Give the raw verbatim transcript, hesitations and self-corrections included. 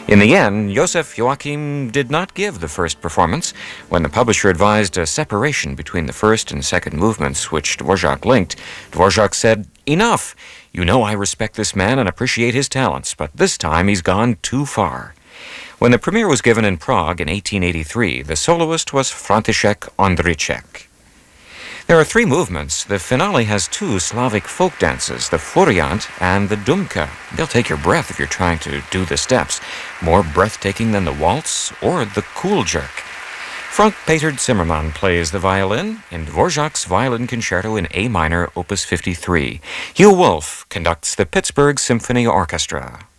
In the end, Joseph Joachim did not give the first performance. When the publisher advised a separation between the first and second movements, which Dvorak linked, Dvorak said, "Enough! You know I respect this man and appreciate his talents, but this time he's gone too far." When the premiere was given in Prague in eighteen eighty-three, the soloist was František Ondřejček. There are three movements. The finale has two Slavic folk dances, the Furiant and the Dumka. They'll take your breath if you're trying to do the steps. More breathtaking than the waltz or the cool jerk. Frank-Peter Zimmermann plays the violin in Dvorak's Violin Concerto in A minor, opus fifty-three. Hugh Wolf conducts the Pittsburgh Symphony Orchestra.